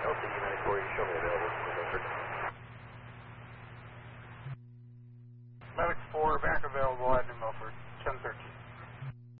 LCD 94, you show me available for Bedford. Medic 4, back available at